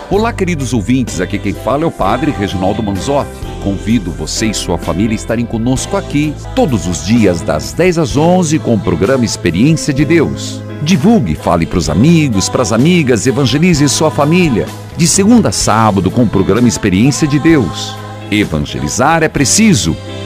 Olá, queridos ouvintes, aqui quem fala é o Padre Reginaldo Manzotti. Convido você e sua família a estarem conosco aqui, todos os dias das 10 às 11, com o programa Experiência de Deus. Divulgue, fale para os amigos, para as amigas, evangelize sua família. De segunda a sábado, com o programa Experiência de Deus. Evangelizar é preciso,